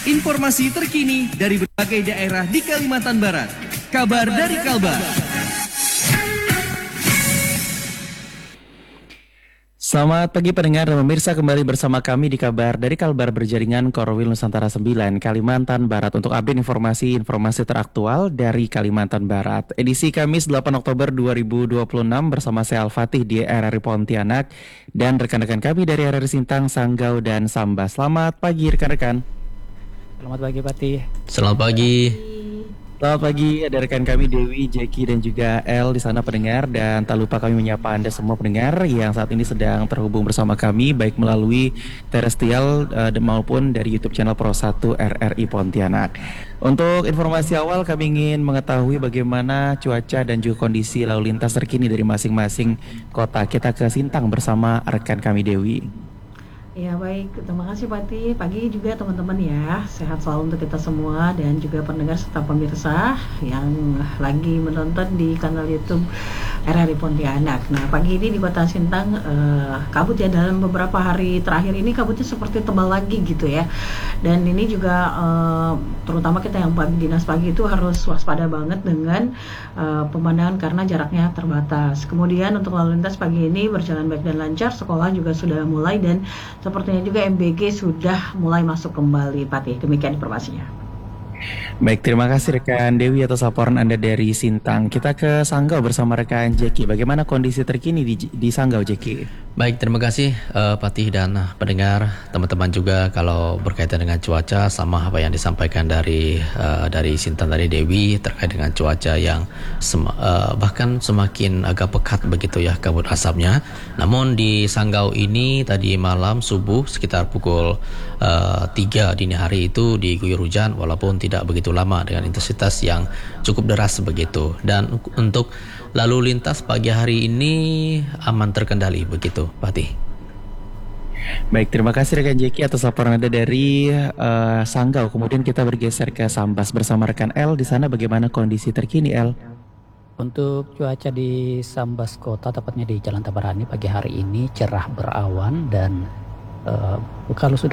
Informasi terkini dari berbagai daerah di Kalimantan Barat. Kabar dari Kalbar. Selamat pagi pendengar dan pemirsa, kembali bersama kami di Kabar dari Kalbar berjaringan Korwil Nusantara 9 Kalimantan Barat untuk update informasi teraktual dari Kalimantan Barat. Edisi Kamis 8 Oktober 2026 bersama saya Al-Fatih di RRI Pontianak dan rekan-rekan kami dari RRI Sintang, Sanggau dan Sambas. Selamat pagi rekan-rekan. Selamat pagi Patih. Selamat pagi. Selamat pagi, ada rekan kami Dewi, Jackie dan juga El di sana pendengar, dan tak lupa kami menyapa Anda semua pendengar yang saat ini sedang terhubung bersama kami baik melalui terrestrial maupun dari YouTube channel Pro 1 RRI Pontianak. Untuk informasi awal kami ingin mengetahui bagaimana cuaca dan juga kondisi lalu lintas terkini dari masing-masing kota. Kita ke Sintang bersama rekan kami Dewi. Ya baik, terima kasih Pati. Pagi juga teman-teman ya, sehat selalu untuk kita semua dan juga pendengar serta pemirsa yang lagi menonton di kanal YouTube RRI Pontianak. Nah pagi ini di Kota Sintang kabut ya, dalam beberapa hari terakhir ini kabutnya seperti tebal lagi gitu ya. Dan ini juga terutama kita yang dinas pagi itu harus waspada banget dengan pemandangan karena jaraknya terbatas. Kemudian untuk lalu lintas pagi ini berjalan baik dan lancar, sekolah juga sudah mulai dan sepertinya juga MBG sudah mulai masuk kembali, Patih. Demikian informasinya. Baik, terima kasih rekan Dewi atas laporan Anda dari Sintang. Kita ke Sanggau bersama rekan Jeki. Bagaimana kondisi terkini di Sanggau, Jeki? Baik, terima kasih Patih dan pendengar, teman-teman juga kalau berkaitan dengan cuaca sama apa yang disampaikan dari Sintang dari Dewi terkait dengan cuaca yang bahkan semakin agak pekat begitu ya kabut asapnya. Namun di Sanggau ini tadi malam subuh sekitar pukul 3 dini hari itu diguyur hujan walaupun tidak begitu lama dengan intensitas yang cukup deras begitu. Dan untuk lalu lintas pagi hari ini aman terkendali begitu, Patih. Baik, terima kasih rekan Jeki atas laporan Anda dari Sanggau. Kemudian kita bergeser ke Sambas bersama rekan El. Di sana bagaimana kondisi terkini, El? Untuk cuaca di Sambas Kota, tepatnya di Jalan Tabarani pagi hari ini cerah berawan dan kalau sudah